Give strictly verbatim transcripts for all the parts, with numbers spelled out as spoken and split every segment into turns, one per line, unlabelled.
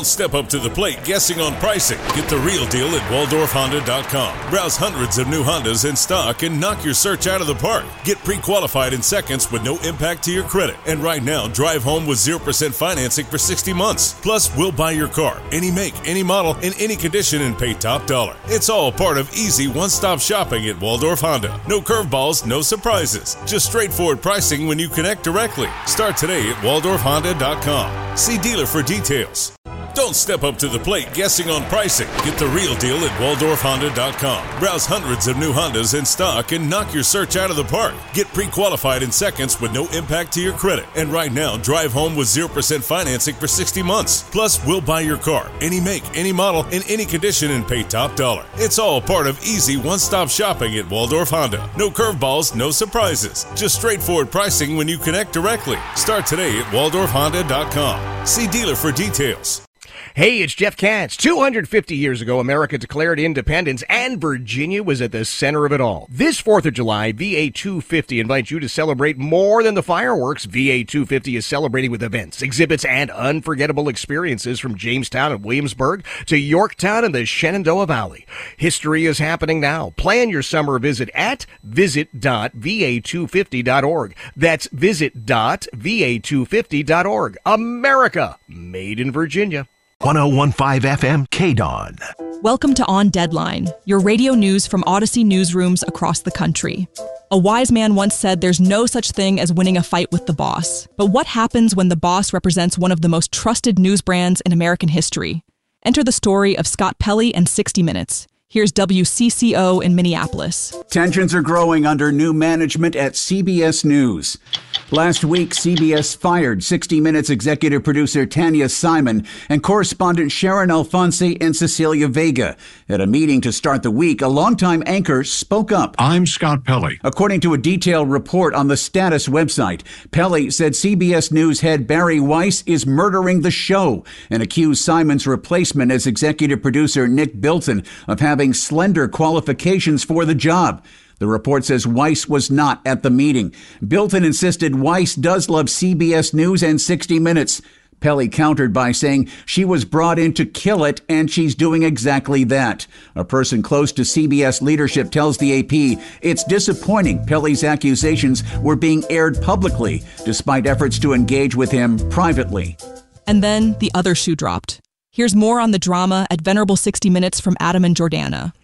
Don't step up to the plate guessing on pricing. Get the real deal at Waldorf Honda dot com. Browse hundreds of new Hondas in stock and knock your search out of the park. Get pre-qualified in seconds with no impact to your credit. And right now, drive home with zero percent financing for sixty months. Plus, we'll buy your car, any make, any model, in any condition, and pay top dollar. It's all part of easy one-stop shopping at Waldorf Honda. No curveballs, no surprises. Just straightforward pricing when you connect directly. Start today at Waldorf Honda dot com. See dealer for details. Don't step up to the plate guessing on pricing. Get the real deal at Waldorf Honda dot com. Browse hundreds of new Hondas in stock and knock your search out of the park. Get pre-qualified in seconds with no impact to your credit. And right now, drive home with zero percent financing for sixty months. Plus, we'll buy your car, any make, any model, in any condition, and pay top dollar. It's all part of easy one-stop shopping at Waldorf Honda. No curveballs, no surprises. Just straightforward pricing when you connect directly. Start today at Waldorf Honda dot com. See dealer for details.
Hey, it's Jeff Katz. two hundred fifty years ago, America declared independence, and Virginia was at the center of it all. This fourth of July, V A two fifty invites you to celebrate more than the fireworks. V A two fifty is celebrating with events, exhibits, and unforgettable experiences from Jamestown and Williamsburg to Yorktown and the Shenandoah Valley. History is happening now. Plan your summer visit at visit dot v a two fifty dot org. That's visit dot v a two fifty dot org. America, made in Virginia.
one oh one point five F M K D O N.
Welcome to On Deadline, your radio news from Odyssey newsrooms across the country. A wise man once said there's no such thing as winning a fight with the boss. But what happens when the boss represents one of the most trusted news brands in American history? Enter the story of Scott Pelley and sixty minutes. Here's W C C O in Minneapolis.
Tensions are growing under new management at C B S News. Last week, C B S fired sixty minutes executive producer Tanya Simon and correspondent Sharon Alfonsi and Cecilia Vega. At a meeting to start the week, a longtime anchor spoke up.
I'm Scott Pelley.
According to a detailed report on the Status website, Pelley said C B S News head Barry Weiss is murdering the show and accused Simon's replacement as executive producer Nick Bilton of having slender qualifications for the job. The report says Weiss was not at the meeting. Bilton insisted Weiss does love C B S News and sixty minutes. Pelley countered by saying she was brought in to kill it, and she's doing exactly that. A person close to C B S leadership tells the A P it's disappointing Pelley's accusations were being aired publicly, despite efforts to engage with him privately.
And then the other shoe dropped. Here's more on the drama at Venerable sixty minutes from Adam and Jordana.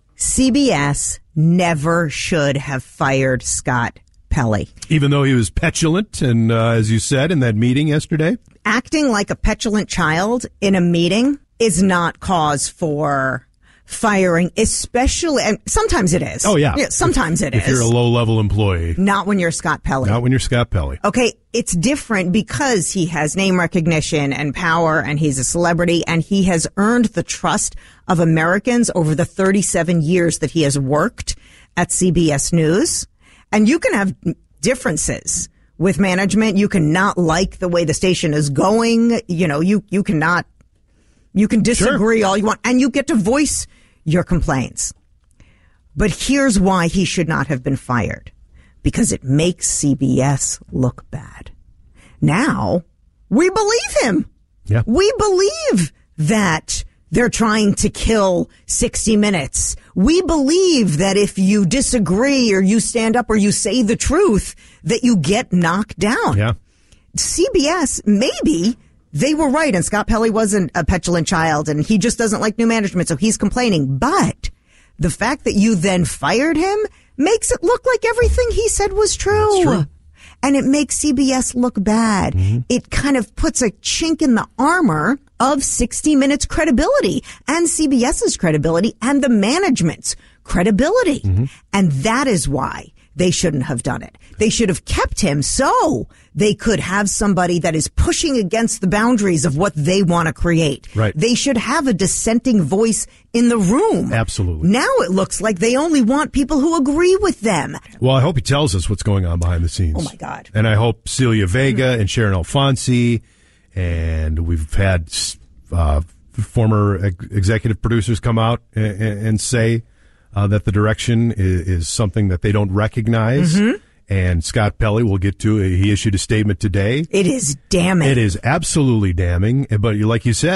C B S never should have fired Scott Pelley.
Even though he was petulant and, uh, as you said in that meeting yesterday?
Acting like a petulant child in a meeting is not cause for firing, especially, and sometimes it is.
Oh, yeah.
yeah sometimes
if,
it
if
is.
If you're a low-level employee.
Not when you're Scott Pelley.
Not when you're Scott Pelley.
Okay, it's different because he has name recognition and power, and he's a celebrity, and he has earned the trust of Americans over the thirty-seven years that he has worked at C B S News. And you can have differences with management. You cannot like the way the station is going. You know, you, you cannot, you can disagree sure. all you want, and you get to voice your complaints. But here's why he should not have been fired. Because it makes C B S look bad. Now, we believe him.
Yeah.
We believe that they're trying to kill sixty minutes. We believe that if you disagree or you stand up or you say the truth, that you get knocked down.
Yeah.
C B S, maybe they were right, and Scott Pelley wasn't a petulant child, and he just doesn't like new management, so he's complaining. But the fact that you then fired him makes it look like everything he said was true.
That's true.
And it makes C B S look bad. Mm-hmm. It kind of puts a chink in the armor of sixty minutes credibility and CBS's credibility and the management's credibility. Mm-hmm. And that is why they shouldn't have done it. They should have kept him so they could have somebody that is pushing against the boundaries of what they want to create.
Right.
They should have a dissenting voice in the room.
Absolutely.
Now it looks like they only want people who agree with them.
Well, I hope he tells us what's going on behind the scenes.
Oh, my God.
And I hope Celia Vega mm-hmm. and Sharon Alfonsi, and we've had uh, former ex- executive producers come out and, and say uh, that the direction is, is something that they don't recognize. Mm-hmm. And Scott Pelley, we'll get to, he issued a statement today.
It is damning.
It is absolutely damning. But like you said,